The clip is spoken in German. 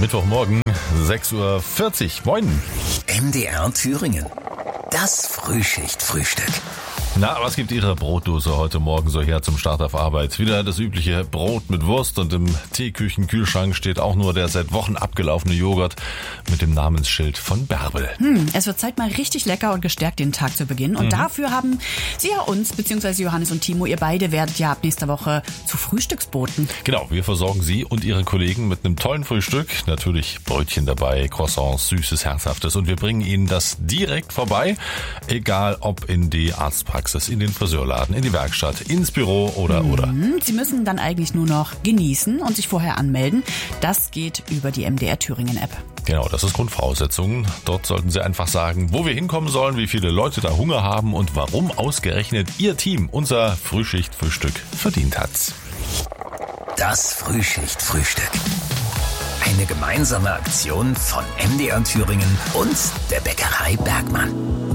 Mittwochmorgen, 6:40 Uhr. Moin. MDR Thüringen. Das Frühschichtfrühstück. Na, was gibt Ihre Brotdose heute Morgen so her zum Start auf Arbeit? Wieder das übliche Brot mit Wurst und im Teeküchenkühlschrank steht auch nur der seit Wochen abgelaufene Joghurt mit dem Namensschild von Bärbel. Es wird Zeit, mal richtig lecker und gestärkt den Tag zu beginnen. Und dafür haben Sie ja uns, beziehungsweise Johannes und Timo, ihr beide werdet ja ab nächster Woche zu Frühstücksboten. Genau, wir versorgen Sie und Ihre Kollegen mit einem tollen Frühstück. Natürlich Brötchen dabei, Croissants, Süßes, Herzhaftes. Und wir bringen Ihnen das direkt vorbei, egal ob in die Arztpraxis, in den Friseurladen, in die Werkstatt, ins Büro oder. Sie müssen dann eigentlich nur noch genießen und sich vorher anmelden. Das geht über die MDR Thüringen App. Genau, das ist Grundvoraussetzung. Dort sollten Sie einfach sagen, wo wir hinkommen sollen, wie viele Leute da Hunger haben und warum ausgerechnet Ihr Team unser Frühschichtfrühstück verdient hat. Das Frühschichtfrühstück. Eine gemeinsame Aktion von MDR Thüringen und der Bäckerei Bergmann.